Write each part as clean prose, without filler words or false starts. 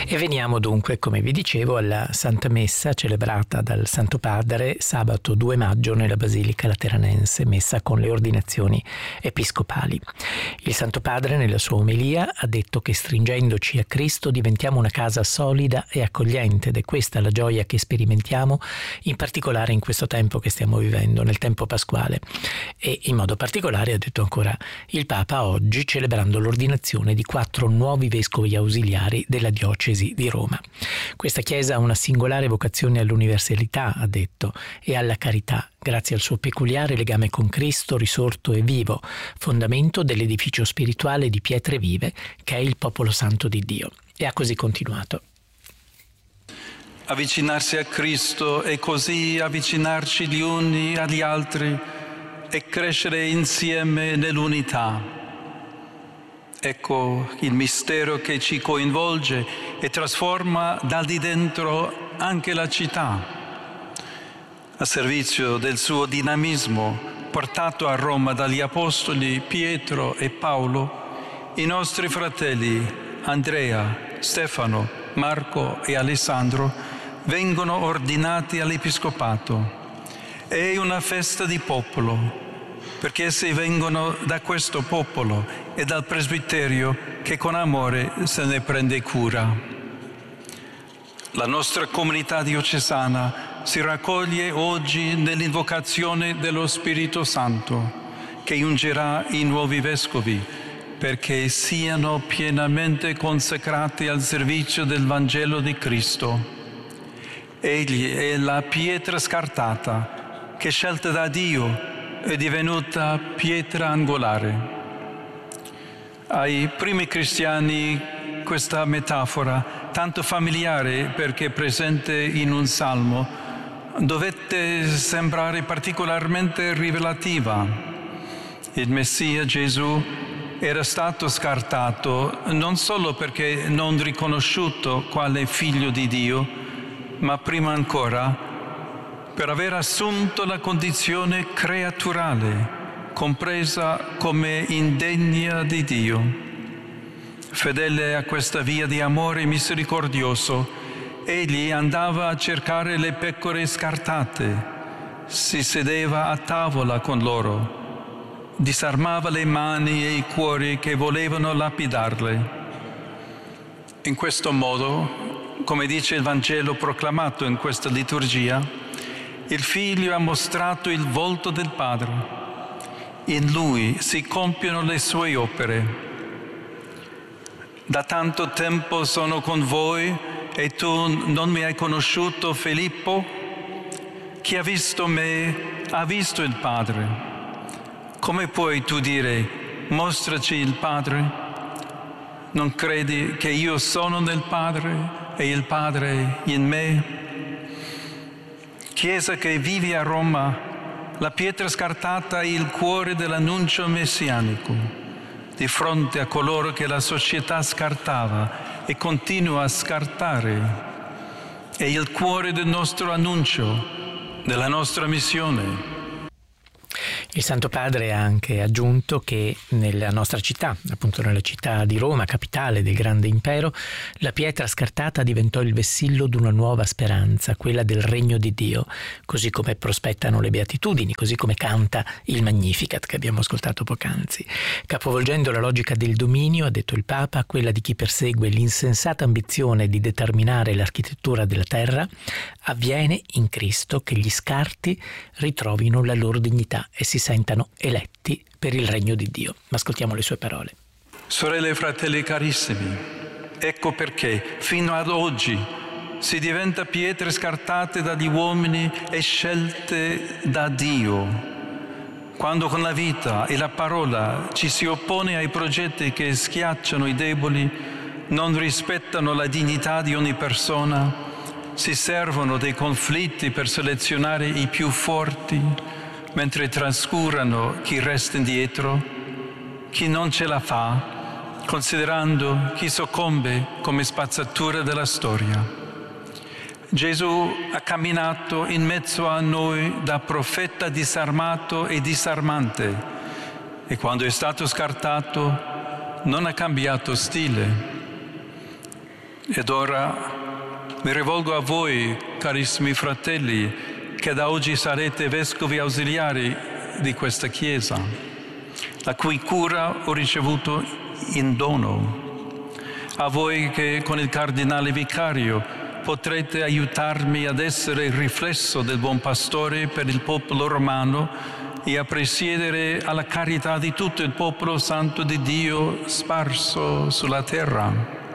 E veniamo dunque, come vi dicevo, alla Santa Messa celebrata dal Santo Padre sabato 2 maggio nella Basilica Lateranense, messa con le ordinazioni episcopali. Il Santo Padre nella sua omelia ha detto che stringendoci a Cristo diventiamo una casa solida e accogliente, ed è questa la gioia che sperimentiamo in particolare in questo tempo che stiamo vivendo, nel tempo pasquale. E in modo particolare, ha detto ancora il Papa, oggi celebrando l'ordinazione di 4 nuovi vescovi ausiliari della diocesi di Roma. Questa Chiesa ha una singolare vocazione all'universalità, ha detto, e alla carità, grazie al suo peculiare legame con Cristo risorto e vivo, fondamento dell'edificio spirituale di pietre vive che è il popolo santo di Dio. E ha così continuato. Avvicinarsi a Cristo e così avvicinarci gli uni agli altri e crescere insieme nell'unità. Ecco il mistero che ci coinvolge e trasforma dal di dentro anche la città, a servizio del suo dinamismo portato a Roma dagli apostoli Pietro e Paolo. I nostri fratelli Andrea, Stefano, Marco e Alessandro vengono ordinati all'episcopato. È una festa di popolo, perché essi vengono da questo popolo e dal presbiterio che con amore se ne prende cura. La nostra comunità diocesana si raccoglie oggi nell'invocazione dello Spirito Santo, che ungerà i nuovi vescovi, perché siano pienamente consacrati al servizio del Vangelo di Cristo. Egli è la pietra scartata che, scelta da Dio, è divenuta pietra angolare. Ai primi cristiani questa metafora, tanto familiare perché presente in un salmo, dovette sembrare particolarmente rivelativa. Il Messia Gesù era stato scartato non solo perché non riconosciuto quale figlio di Dio, ma prima ancora per aver assunto la condizione creaturale, compresa come indegna di Dio. Fedele a questa via di amore misericordioso, egli andava a cercare le pecore scartate, si sedeva a tavola con loro, disarmava le mani e i cuori che volevano lapidarle. In questo modo, come dice il Vangelo proclamato in questa liturgia, il Figlio ha mostrato il volto del Padre. In Lui si compiono le sue opere. Da tanto tempo sono con voi e tu non mi hai conosciuto, Filippo? Chi ha visto me ha visto il Padre. Come puoi tu dire, mostraci il Padre? Non credi che io sono nel Padre e il Padre in me? Chiesa che vivi a Roma, la pietra scartata è il cuore dell'annuncio messianico, di fronte a coloro che la società scartava e continua a scartare. È il cuore del nostro annuncio, della nostra missione. Il Santo Padre ha anche aggiunto che nella nostra città, appunto nella città di Roma, capitale del grande impero, la pietra scartata diventò il vessillo di una nuova speranza, quella del regno di Dio, così come prospettano le beatitudini, così come canta il Magnificat che abbiamo ascoltato poc'anzi. Capovolgendo la logica del dominio, ha detto il Papa, quella di chi persegue l'insensata ambizione di determinare l'architettura della terra, avviene in Cristo che gli scarti ritrovino la loro dignità e si sentano eletti per il regno di Dio. Ma ascoltiamo le sue parole. Sorelle e fratelli carissimi, ecco perché fino ad oggi si diventa pietre scartate dagli uomini e scelte da Dio. Quando con la vita e la parola ci si oppone ai progetti che schiacciano i deboli, non rispettano la dignità di ogni persona, si servono dei conflitti per selezionare i più forti, mentre trascurano chi resta indietro, chi non ce la fa, considerando chi soccombe come spazzatura della storia. Gesù ha camminato in mezzo a noi da profeta disarmato e disarmante, e quando è stato scartato non ha cambiato stile. Ed ora mi rivolgo a voi, carissimi fratelli, che da oggi sarete vescovi ausiliari di questa Chiesa, la cui cura ho ricevuto in dono. A voi che con il cardinale vicario potrete aiutarmi ad essere il riflesso del buon pastore per il popolo romano e a presiedere alla carità di tutto il popolo santo di Dio sparso sulla terra.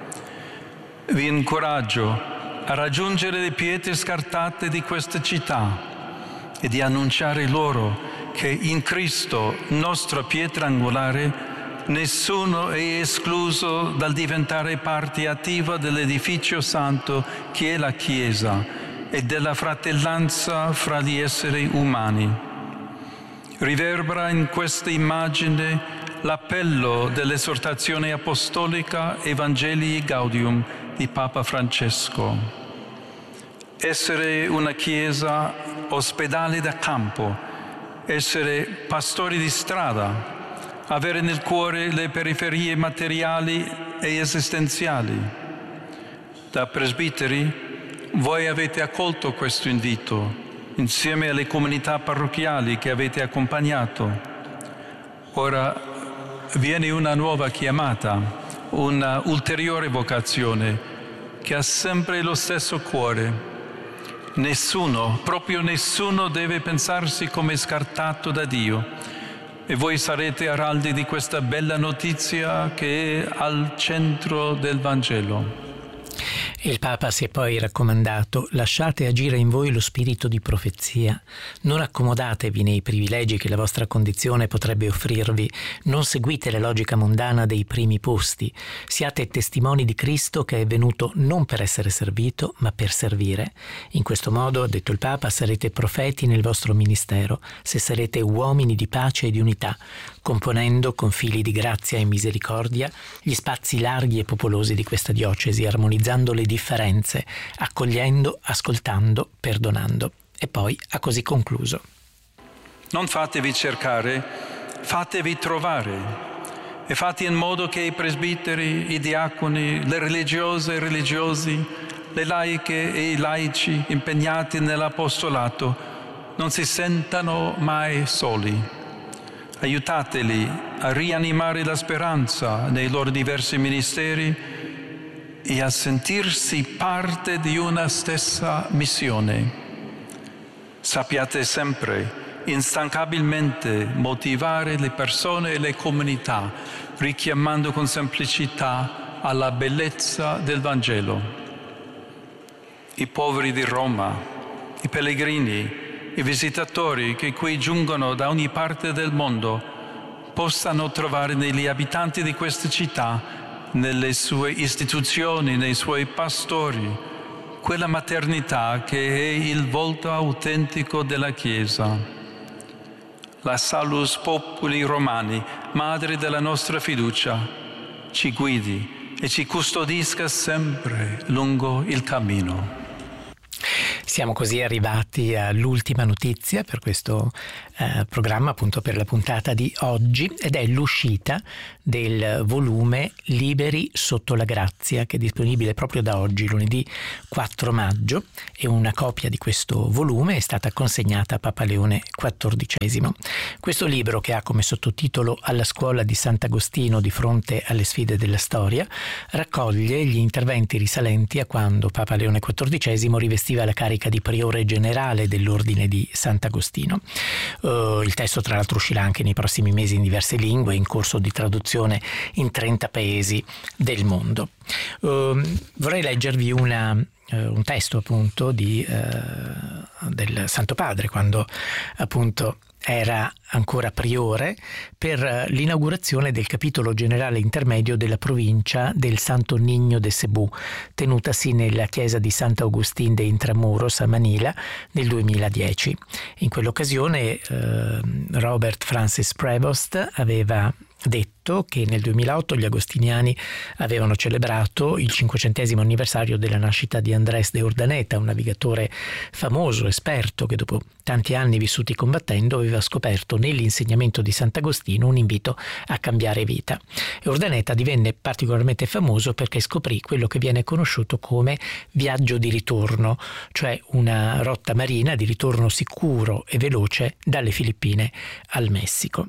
Vi incoraggio a raggiungere le pietre scartate di questa città e di annunciare loro che in Cristo, nostra pietra angolare, nessuno è escluso dal diventare parte attiva dell'edificio santo che è la Chiesa e della fratellanza fra gli esseri umani. Riverbera in questa immagine l'appello dell'esortazione apostolica Evangelii Gaudium di Papa Francesco. Essere una Chiesa ospedale da campo, essere pastori di strada, avere nel cuore le periferie materiali e esistenziali. Da presbiteri, voi avete accolto questo invito insieme alle comunità parrocchiali che avete accompagnato. Ora viene una nuova chiamata, una ulteriore vocazione che ha sempre lo stesso cuore. Nessuno, proprio nessuno deve pensarsi come scartato da Dio e voi sarete araldi di questa bella notizia che è al centro del Vangelo. Il Papa si è poi raccomandato: lasciate agire in voi lo spirito di profezia, non accomodatevi nei privilegi che la vostra condizione potrebbe offrirvi, non seguite la logica mondana dei primi posti, siate testimoni di Cristo che è venuto non per essere servito ma per servire. In questo modo, ha detto il Papa, sarete profeti nel vostro ministero, se sarete uomini di pace e di unità, componendo con fili di grazia e misericordia gli spazi larghi e popolosi di questa diocesi, armonizzando le differenze, accogliendo, ascoltando, perdonando. E poi ha così concluso: non fatevi cercare, fatevi trovare e fate in modo che i presbiteri, i diaconi, le religiose e i religiosi, le laiche e i laici impegnati nell'apostolato non si sentano mai soli. Aiutateli a rianimare la speranza nei loro diversi ministeri e a sentirsi parte di una stessa missione. Sappiate sempre, instancabilmente, motivare le persone e le comunità, richiamando con semplicità alla bellezza del Vangelo. I poveri di Roma, i pellegrini, i visitatori che qui giungono da ogni parte del mondo possano trovare negli abitanti di questa città, nelle sue istituzioni, nei suoi pastori, quella maternità che è il volto autentico della Chiesa. La Salus Populi Romani, madre della nostra fiducia, ci guidi e ci custodisca sempre lungo il cammino. Siamo così arrivati all'ultima notizia per questo programma, appunto per la puntata di oggi, ed è l'uscita del volume Liberi sotto la grazia, che è disponibile proprio da oggi, lunedì 4 maggio, e una copia di questo volume è stata consegnata a Papa Leone XIV. Questo libro, che ha come sottotitolo Alla scuola di Sant'Agostino di fronte alle sfide della storia, raccoglie gli interventi risalenti a quando Papa Leone XIV rivestiva la carica di priore generale dell'ordine di Sant'Agostino. Il testo tra l'altro uscirà anche nei prossimi mesi in diverse lingue, in corso di traduzione in 30 paesi del mondo. Vorrei leggervi un testo appunto del Santo Padre, quando appunto era ancora priore, per l'inaugurazione del capitolo generale intermedio della provincia del Santo Niño de Cebú, tenutasi nella chiesa di Sant'Agustín de Intramuros a Manila nel 2010. In quell'occasione Robert Francis Prevost aveva detto che nel 2008 gli agostiniani avevano celebrato il 500° anniversario della nascita di Andrés de Urdaneta, un navigatore famoso, esperto, che dopo tanti anni vissuti combattendo aveva scoperto nell'insegnamento di Sant'Agostino un invito a cambiare vita. E Urdaneta divenne particolarmente famoso perché scoprì quello che viene conosciuto come viaggio di ritorno, cioè una rotta marina di ritorno sicuro e veloce dalle Filippine al Messico.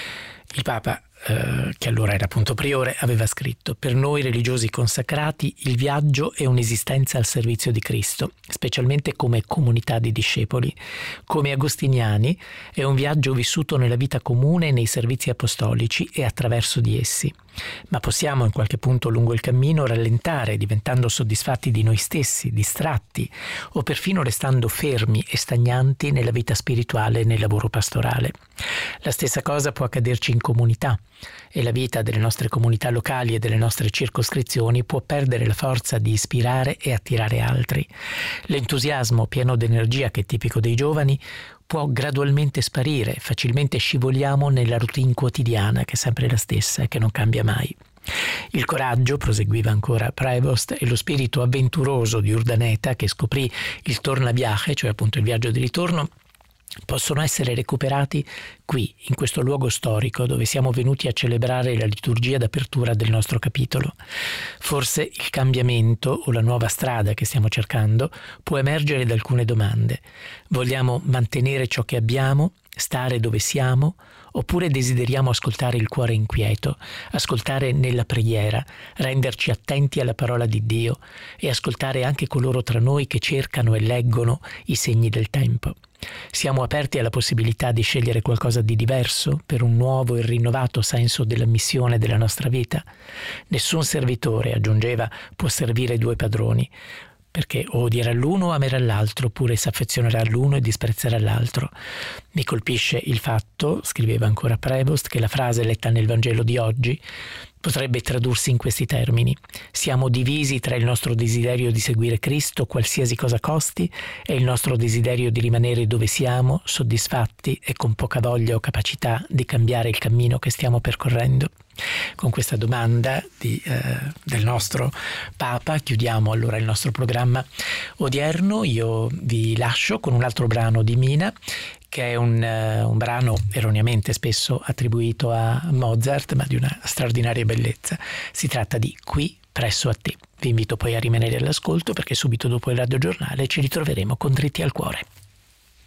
Il Papa, che allora era appunto priore, aveva scritto: per noi religiosi consacrati il viaggio è un'esistenza al servizio di Cristo, specialmente come comunità di discepoli. Come agostiniani è un viaggio vissuto nella vita comune e nei servizi apostolici e attraverso di essi. Ma possiamo in qualche punto lungo il cammino rallentare, diventando soddisfatti di noi stessi, distratti o perfino restando fermi e stagnanti nella vita spirituale e nel lavoro pastorale. La stessa cosa può accaderci in comunità e la vita delle nostre comunità locali e delle nostre circoscrizioni può perdere la forza di ispirare e attirare altri. L'entusiasmo pieno d'energia che è tipico dei giovani può gradualmente sparire, facilmente scivoliamo nella routine quotidiana che è sempre la stessa e che non cambia mai. Il coraggio, proseguiva ancora Prevost, e lo spirito avventuroso di Urdaneta, che scoprì il tornaviaje, cioè appunto il viaggio di ritorno, possono essere recuperati qui, in questo luogo storico dove siamo venuti a celebrare la liturgia d'apertura del nostro capitolo. Forse il cambiamento o la nuova strada che stiamo cercando può emergere da alcune domande. Vogliamo mantenere ciò che abbiamo, stare dove siamo, oppure desideriamo ascoltare il cuore inquieto, ascoltare nella preghiera, renderci attenti alla parola di Dio e ascoltare anche coloro tra noi che cercano e leggono i segni del tempo? Siamo aperti alla possibilità di scegliere qualcosa di diverso per un nuovo e rinnovato senso della missione della nostra vita? Nessun servitore, aggiungeva, può servire due padroni, perché o odierà l'uno o amerà l'altro, oppure si affezionerà all'uno e disprezzerà l'altro. Mi colpisce il fatto, scriveva ancora Prevost, che la frase letta nel Vangelo di oggi potrebbe tradursi in questi termini: siamo divisi tra il nostro desiderio di seguire Cristo, qualsiasi cosa costi, e il nostro desiderio di rimanere dove siamo, soddisfatti e con poca voglia o capacità di cambiare il cammino che stiamo percorrendo. Con questa domanda del nostro Papa chiudiamo allora il nostro programma odierno. Io vi lascio con un altro brano di Mina, che è un brano erroneamente spesso attribuito a Mozart, ma di una straordinaria bellezza. Si tratta di Qui presso a te. Vi invito poi a rimanere all'ascolto, perché subito dopo il radiogiornale ci ritroveremo con Dritti al Cuore.